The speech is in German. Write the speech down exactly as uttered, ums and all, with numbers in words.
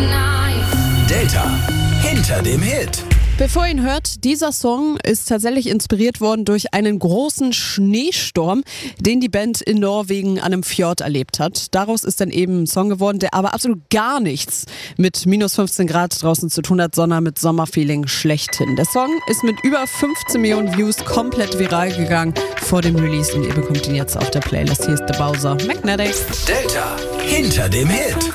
Delta hinter dem Hit. Bevor ihr ihn hört, dieser Song ist tatsächlich inspiriert worden durch einen großen Schneesturm, den die Band in Norwegen an einem Fjord erlebt hat. Daraus ist dann eben ein Song geworden, der aber absolut gar nichts mit minus fünfzehn Grad draußen zu tun hat, sondern mit Sommerfeeling schlechthin. Der Song ist mit über fünfzehn Millionen Views komplett viral gegangen vor dem Release und ihr bekommt ihn jetzt auf der Playlist. Hier ist The Bowser, Magnetic. Delta hinter dem Hit.